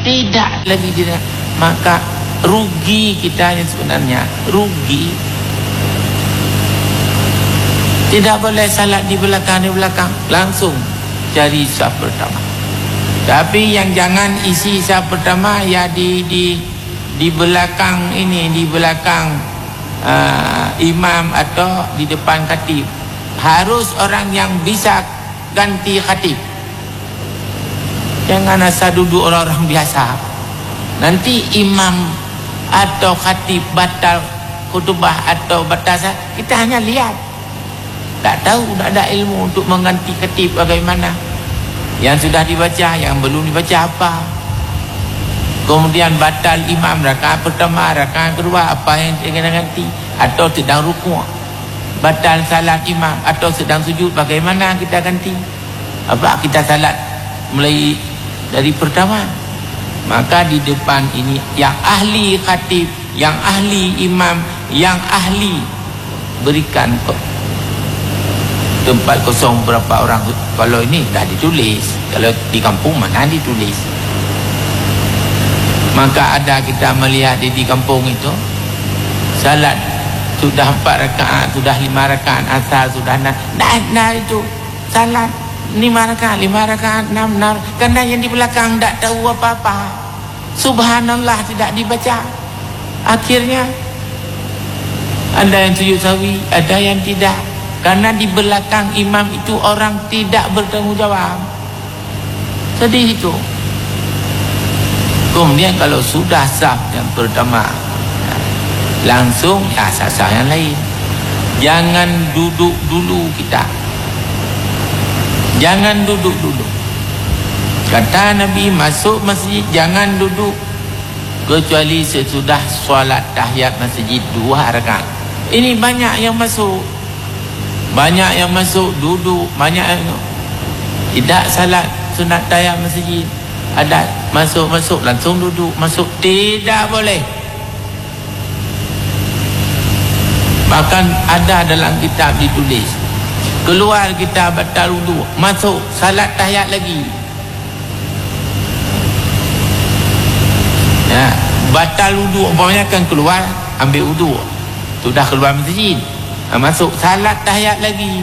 tidak lagi tidak, maka rugi kita yang sebenarnya, rugi. Tidak boleh salat di belakang, langsung cari saf pertama. Tapi yang jangan isi saf pertama ya di belakang ini, di belakang imam atau di depan khatib. Harus orang yang bisa ganti khatib. Jangan asal duduk orang-orang biasa. Nanti imam atau khatib batal khutbah atau batal, kita hanya lihat. Tak tahu, tak ada ilmu untuk mengganti khatib bagaimana. Yang sudah dibaca, yang belum dibaca apa. Kemudian batal imam rakaat pertama, rakaat kedua, apa yang kena ganti. Atau sedang rukuk, batal salat imam, atau sedang sujud, bagaimana kita ganti. Apa kita salat mulai dari pertama. Maka di depan ini yang ahli khatib, yang ahli imam, yang ahli, berikan tempat kosong berapa orang. Kalau ini dah ditulis, kalau di kampung mana ditulis. Maka ada kita melihat di kampung itu salat sudah 4 rakaat, sudah 5 rakaat asar, sudah nah itu salat 5 rakaat 6 karena yang di belakang tak tahu apa-apa. Subhanallah, tidak dibaca. Akhirnya ada yang sujud sahwi, ada yang tidak. Karena di belakang imam itu orang tidak bertanggung jawab. Sedih itu. Kemudian kalau sudah saf yang pertama, langsung saf yang lain. Jangan duduk dulu kita. Jangan duduk dulu. Kata Nabi, masuk masjid jangan duduk kecuali sesudah solat tahiyat masjid 2 rakaat. Ini banyak yang masuk. Banyak yang masuk duduk, banyak yang tidak salat sunat tahiyat masjid. Ada masuk langsung duduk, masuk, tidak boleh. Bahkan ada dalam kitab ditulis, keluar kita batal wudu, masuk salat tahiyat lagi. Ya, batal wudu, umpamanya kan keluar ambil wudu, sudah keluar masjid, masuk salat tahiyat lagi.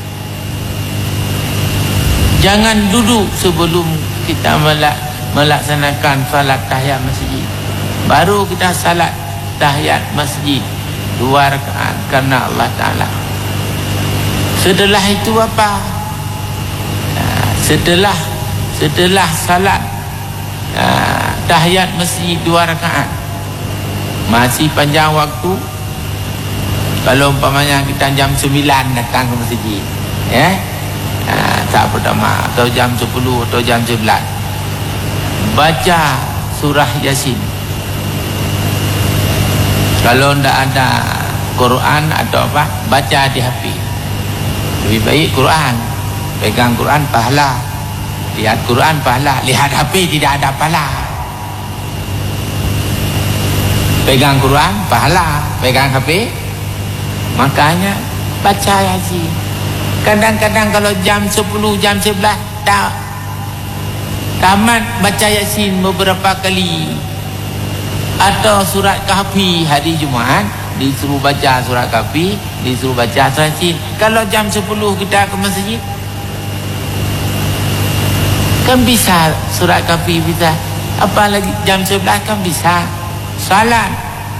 Jangan duduk sebelum kita melaksanakan salat tahiyat masjid. Baru kita salat tahiyat masjid 2 rakaat karena Allah Ta'ala. Setelah itu apa? Setelah salat tahiyat masjid 2 rakaat, masih panjang waktu. Kalau umpamanya kita jam 9 datang ke masjid, ya, saat pertama, atau jam 10 atau jam 11, baca surah Yasin. Kalau tidak ada Quran atau apa, baca di HP. Lebih baik Quran. Pegang Quran pahala, lihat Quran pahala, lihat HP tidak ada pahala. Pegang Quran pahala, pegang HP. Makanya baca Yasin. Kadang-kadang kalau jam 10, jam 11 tak tamat baca Yasin beberapa kali. Atau surat Kahfi hari Jumaat disuruh baca surat Kahfi, disuruh baca surat Yasin. Kalau jam 10 kita ke masjid, kan bisa surat Kahfi, bisa. Apalagi jam 11 kan bisa salat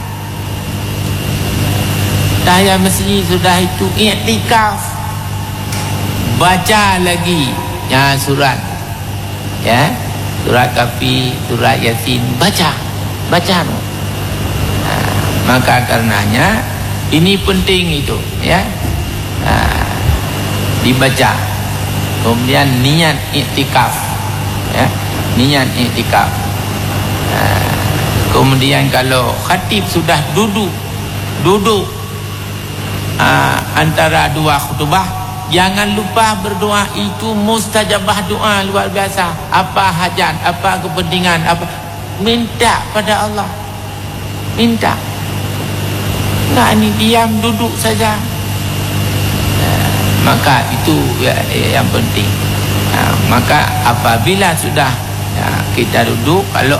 tahiyat masjid. Sudah itu i'tikaf, baca lagi ya surat, ya, surat Kahfi, surat Yasin, baca. Maka karenanya ini penting itu, ya, dibaca. Kemudian niat i'tikaf, ya, niat i'tikaf. Kemudian kalau khatib sudah duduk antara 2 khutbah, jangan lupa berdoa. Itu mustajabah doa luar biasa. Apa hajat, apa kepentingan, apa, minta pada Allah, minta. Enggak ni diam duduk saja. Maka itu yang penting. Maka apabila sudah kita duduk, kalau